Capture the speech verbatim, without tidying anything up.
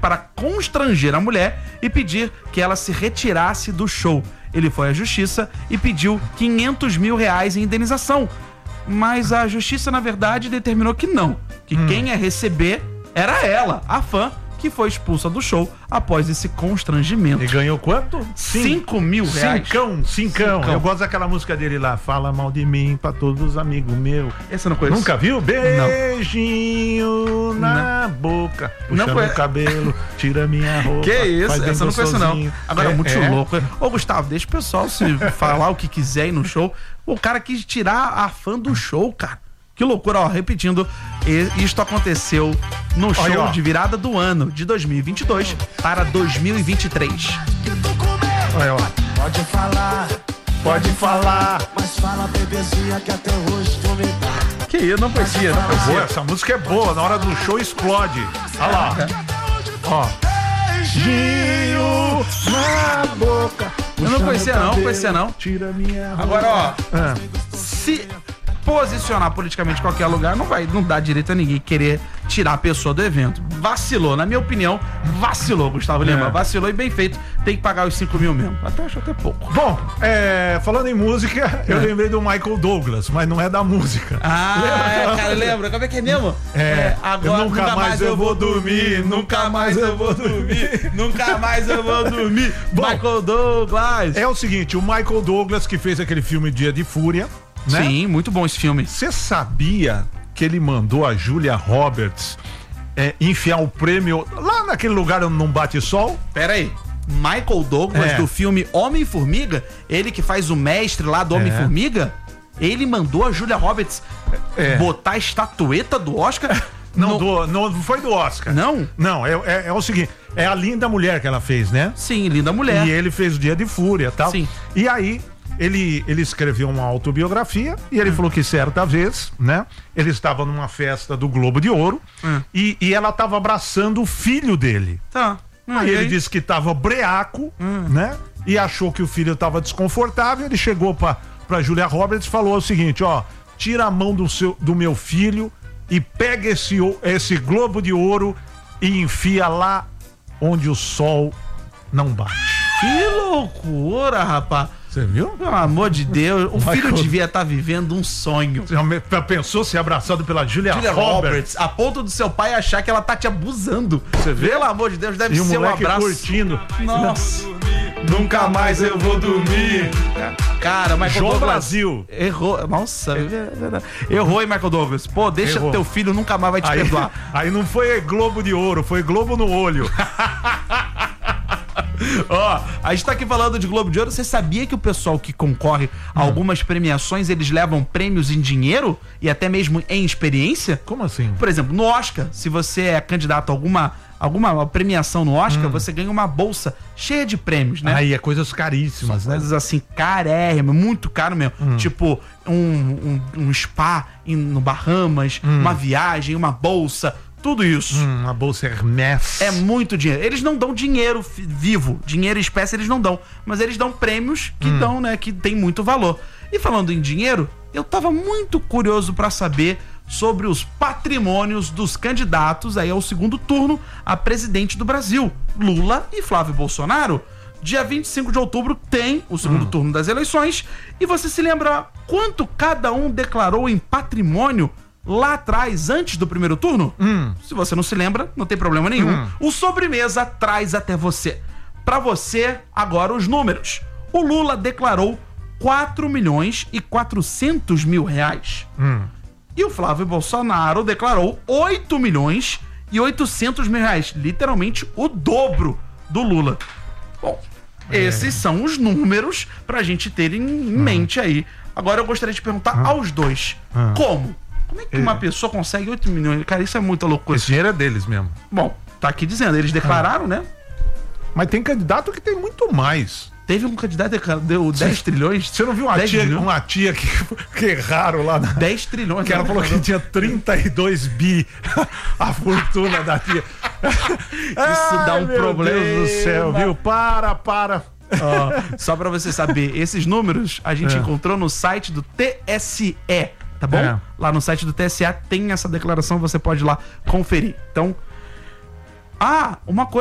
para constranger a mulher e pedir que ela se retirasse do show. Ele foi à justiça e pediu quinhentos mil reais em indenização. Mas a justiça, na verdade, determinou que não. Que hum. quem ia receber era ela, a fã, que foi expulsa do show após esse constrangimento. E ganhou quanto? Cinco mil reais. Cincão, cincão. cincão. Eu gosto daquela música dele lá, fala mal de mim pra todos os amigos meus. Esse eu não conheço. Nunca viu? Beijinho não. na não. boca, puxando não o cabelo, tira minha roupa. Que isso? Essa eu não conheço não. Agora, é, muito é. louco. Ô, Gustavo, deixa o pessoal se falar o que quiser aí no show. O cara quis tirar a fã do show, cara. Que loucura, ó, repetindo, isto aconteceu no show Olha, de virada do ano de dois mil e vinte e dois para dois mil e vinte e três. Olha, ó. Pode falar, pode falar, mas fala, bebezinha, que até hoje tu me dá. Que isso, não conhecia, não conhecia. Boa, essa música é boa, na hora do show explode. Olha lá. Ó. Beijinho na boca. Eu não conhecia não, não conhecia não. Tira minha roupa. Agora, ó, é. se posicionar politicamente em qualquer lugar não vai, não dá direito a ninguém querer tirar a pessoa do evento. Vacilou, na minha opinião, vacilou, Gustavo Lima. É. Vacilou e bem feito. Tem que pagar os cinco mil mesmo. Até acho até pouco. Bom, é, falando em música, eu é. lembrei do Michael Douglas, mas não é da música. Ah, lembra? É, cara, lembra? Como é que é mesmo? É, é agora nunca, nunca mais, mais eu vou dormir, nunca mais eu vou dormir, nunca mais eu vou dormir. Bom, Michael Douglas. É o seguinte, o Michael Douglas que fez aquele filme Dia de Fúria, né? Sim, muito bom esse filme. Você sabia que ele mandou a Julia Roberts é, enfiar o prêmio lá naquele lugar onde não bate sol? Pera aí. Michael Douglas, é. do filme Homem-Formiga, ele que faz o mestre lá do Homem-Formiga, é. ele mandou a Julia Roberts é. botar a estatueta do Oscar? Não, no... do, não foi do Oscar. Não? Não, é, é, é o seguinte, é a Linda Mulher que ela fez, né? Sim, Linda Mulher. E ele fez o Dia de Fúria e tal. Sim. E aí... Ele, ele escreveu uma autobiografia e ele hum. falou que certa vez, né? Ele estava numa festa do Globo de Ouro hum. e, e ela estava abraçando o filho dele. Tá. Hum, aí ele aí? disse que estava breaco, hum. né? E achou que o filho estava desconfortável. Ele chegou pra, pra Julia Roberts e falou o seguinte, ó, tira a mão do, seu, do meu filho e pega esse, esse Globo de Ouro e enfia lá onde o sol não bate. Que loucura, rapaz. Você viu? Pelo amor de Deus, o Michael... filho devia estar tá vivendo um sonho. Você já pensou ser abraçado pela Julia, Julia Roberts? Roberts? A ponto do seu pai achar que ela tá te abusando. Você vê? Pelo amor de Deus, deve e ser um abraço. curtindo. Nossa. Nunca mais eu vou dormir. Cara, Michael João Douglas Brasil. Errou. Nossa, errou, hein, Michael Douglas? Pô, deixa errou. Teu filho nunca mais vai te aí, perdoar. Aí não foi Globo de Ouro, foi Globo no olho. Ó, oh, a gente tá aqui falando de Globo de Ouro. Você sabia que o pessoal que concorre a hum. algumas premiações, eles levam prêmios em dinheiro e até mesmo em experiência? Como assim? Por exemplo, no Oscar, se você é candidato a alguma, alguma premiação no Oscar, hum. você ganha uma bolsa cheia de prêmios, né? Aí é coisas caríssimas, São né? Coisas assim, carérrimas, muito caro mesmo. Hum. Tipo, um, um, um spa em, no Bahamas, hum. uma viagem, uma bolsa... Tudo isso. Hum, a bolsa Hermès. É muito dinheiro. Eles não dão dinheiro vivo, dinheiro em espécie eles não dão, mas eles dão prêmios que hum. dão, né, que tem muito valor. E falando em dinheiro, eu tava muito curioso para saber sobre os patrimônios dos candidatos aí ao segundo turno a presidente do Brasil, Lula e Flávio Bolsonaro. Dia vinte e cinco de outubro tem o segundo hum. turno das eleições e você se lembra quanto cada um declarou em patrimônio lá atrás, antes do primeiro turno? Hum. Se você não se lembra, não tem problema nenhum. Hum. O Sobremesa traz até você. Pra você, agora os números. O Lula declarou quatro milhões e quatrocentos mil reais. Hum. E o Flávio Bolsonaro declarou oito milhões e oitocentos mil reais. Literalmente o dobro do Lula. Bom, é. esses são os números pra gente ter em hum. mente aí. Agora eu gostaria de perguntar hum. aos dois. Hum. Como? Como é que uma pessoa consegue oito milhões? Cara, isso é muita loucura. Esse dinheiro é deles mesmo. Bom, tá aqui dizendo, eles declararam, ah. né? Mas tem candidato que tem muito mais. Teve um candidato que deu dez trilhões. Você não viu uma tia, uma tia que, que erraram lá? Na... dez trilhões. Que ela falou que tinha trinta e dois bi a fortuna da tia. Isso dá um problema do céu, viu? Para, para. Oh, só pra você saber, esses números a gente é. encontrou no site do T S E. Tá bom? É. Lá no site do T S E tem essa declaração, você pode ir lá conferir. Então, Ah, uma coisa.